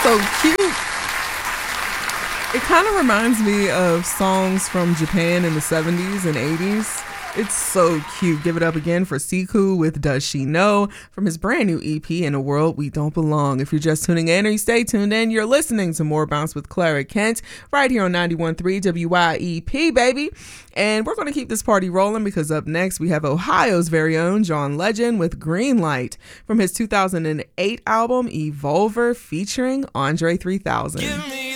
so cute. It kind of reminds me of songs from Japan in the 70s and 80s. It's so cute. Give it up again for Siku with Does She Know from his brand new EP, In a World We Don't Belong. If you're just tuning in or you stay tuned in, you're listening to More Bounce with Clara Kent right here on 91.3 WYEP, baby. And we're going to keep this party rolling because up next we have Ohio's very own John Legend with Green Light from his 2008 album Evolver featuring Andre 3000.